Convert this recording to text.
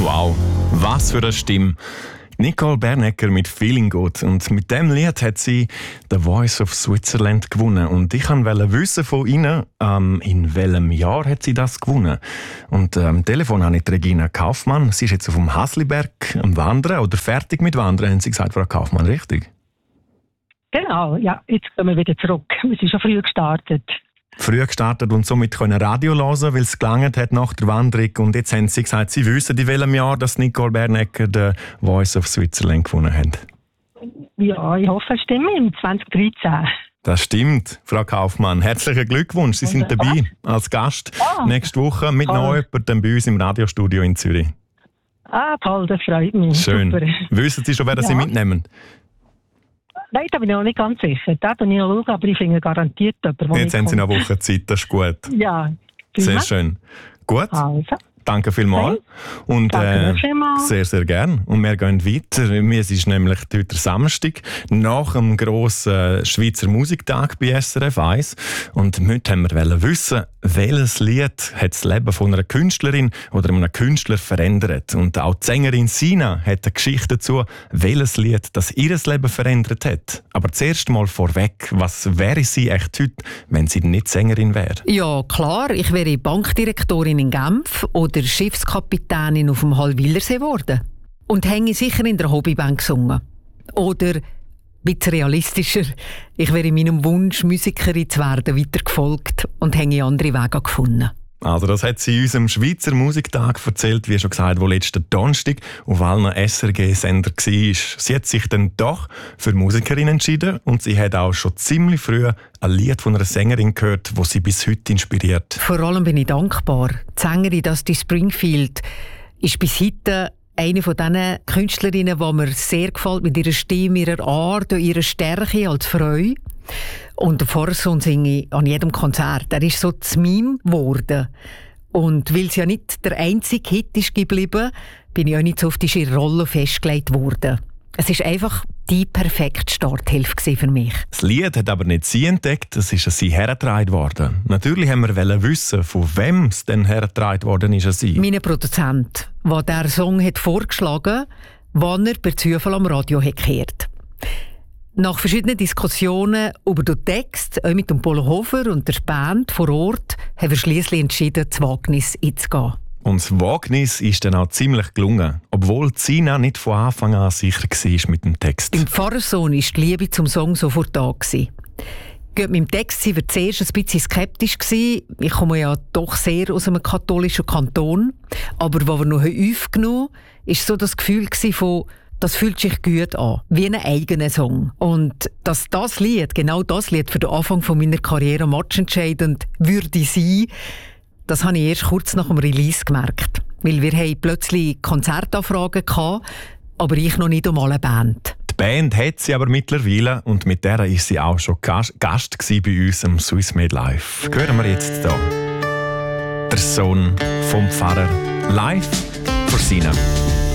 Wow, was für eine Stimme. Nicole Bernecker mit «Feeling Good». Und mit diesem Lied hat sie «The Voice of Switzerland» gewonnen. Und ich wollte wissen von Ihnen, in welchem Jahr hat sie das gewonnen? Und am Telefon habe ich die Regina Kaufmann. Sie ist jetzt auf dem Hasliberg am Wandern oder fertig mit Wandern, haben Sie gesagt, Frau Kaufmann, richtig? Genau, ja, jetzt gehen wir wieder zurück. Wir sind schon früh gestartet. Früh gestartet und somit können Radio hören, weil es gelangt hat nach der Wanderung. Und jetzt haben Sie gesagt, Sie wissen, in welchem Jahr dass Nicole Bernecker «The Voice of Switzerland» gewonnen hat. Ja, ich hoffe, es stimmt, im 2013. Das stimmt, Frau Kaufmann. Herzlichen Glückwunsch. Sie sind dabei als Gast nächste Woche mit noch jemandem bei uns im Radiostudio in Zürich. Ah, toll, das freut mich. Schön. Super. Wissen Sie schon, wer Sie mitnehmen? Nein, da bin ich noch nicht ganz sicher. Da bin ich noch schauen, aber ich finde garantiert jemanden. Jetzt haben Sie noch eine Woche Zeit, das ist gut. Ja. Sehr schön. Gut. Also. Danke vielmals. Und sehr, sehr gern. Und wir gehen weiter. Es ist nämlich heute Samstag, nach dem grossen Schweizer Musiktag bei SRF 1. Und heute haben wir wissen, welches Lied hat das Leben von einer Künstlerin oder einem Künstler verändert. Und auch die Sängerin Sina hat eine Geschichte dazu, welches Lied das ihr Leben verändert hat. Aber zuerst mal vorweg, was wäre sie echt heute, wenn sie nicht Sängerin wäre? Ja, klar, ich wäre Bankdirektorin in Genf oder Schiffskapitänin auf dem Hallwilersee geworden. Und hänge sicher in der Hobbybank gesungen. Oder, ein bisschen realistischer, ich wäre meinem Wunsch, Musikerin zu werden, weitergefolgt und hänge andere Wege gefunden. Also das hat sie in unserem Schweizer Musiktag erzählt, wie schon gesagt, wo letzten Donnerstag auf allen SRG-Sender war. Sie hat sich dann doch für Musikerin entschieden und sie hat auch schon ziemlich früh ein Lied von einer Sängerin gehört, das sie bis heute inspiriert. Vor allem bin ich dankbar. Die Sängerin Dusty Springfield ist bis heute eine von diesen Künstlerinnen, die mir sehr gefällt mit ihrer Stimme, ihrer Art und ihrer Stärke als Frau. Und den Vorsong singe ich an jedem Konzert. Er ist so zu Meme geworden. Und weil es ja nicht der einzige Hit ist geblieben, bin ich auch nicht so auf die Rolle festgelegt worden. Es war einfach die perfekte Starthilfe für mich. Das Lied hat aber nicht sie entdeckt, es ist an sie hergetragen worden. Natürlich haben wir wissen, von wem es denn hergetragen worden ist an sie. Mein Produzent, der diesen Song hat vorgeschlagen hat, wann er per Zufall am Radio hat gehört. Nach verschiedenen Diskussionen über den Text, auch mit dem Polo Hofer und der Band vor Ort, haben wir schliesslich entschieden, das Wagnis einzugehen. Und das Wagnis ist dann auch ziemlich gelungen, obwohl Sina nicht von Anfang an sicher war mit dem Text. Beim Pfarrersohn war die Liebe zum Song sofort da. Mit dem Text waren wir zuerst ein bisschen skeptisch. Ich komme ja doch sehr aus einem katholischen Kanton. Aber was wir noch aufgenommen haben, war so das Gefühl von, das fühlt sich gut an, wie ein eigener Song. Und dass das Lied, genau das Lied für den Anfang meiner Karriere matchentscheidend würde sein, das habe ich erst kurz nach dem Release gemerkt. Weil wir haben plötzlich Konzertanfragen gehabt, aber ich noch nicht einmal eine Band. Die Band hat sie aber mittlerweile und mit der ist sie auch schon Gast bei uns am Swiss Made Live. Hören wir jetzt hier. Der Sohn vom Pfarrer live für Sina.